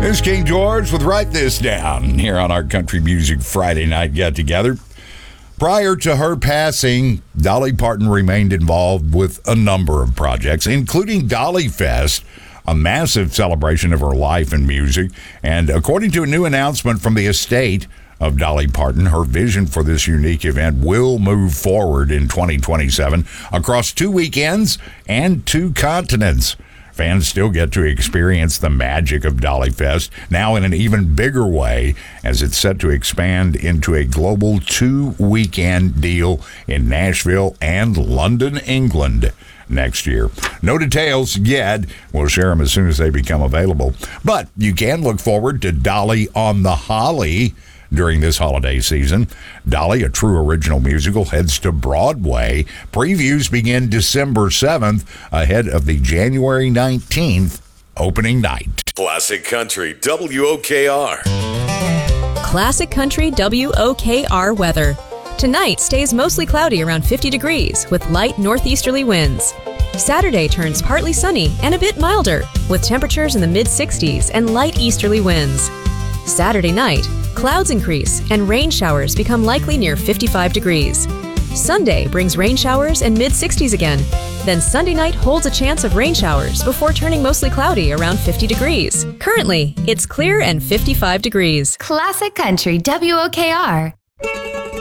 Here's King George with Write This Down here on our Country Music Friday Night Get Together. Prior to her passing, Dolly Parton remained involved with a number of projects, including Dolly Fest, a massive celebration of her life and music. And according to a new announcement from the estate of Dolly Parton, her vision for this unique event will move forward in 2027 across 2 weekends and 2 continents. Fans still get to experience the magic of Dolly Fest, now in an even bigger way, as it's set to expand into a global 2-weekend deal in Nashville and London, England next year. No details yet. We'll share them as soon as they become available. But you can look forward to Dolly on the Holly during this holiday season. Dolly, a true original musical, heads to Broadway. Previews begin December 7th, ahead of the January 19th opening night. Classic Country WOKR. Classic Country WOKR weather. Tonight stays mostly cloudy around 50 degrees with light northeasterly winds. Saturday turns partly sunny and a bit milder with temperatures in the mid-60s and light easterly winds. Saturday night, clouds increase and rain showers become likely near 55 degrees. Sunday brings rain showers and mid-60s again. Then Sunday night holds a chance of rain showers before turning mostly cloudy around 50 degrees. Currently, it's clear and 55 degrees. Classic Country WOKR.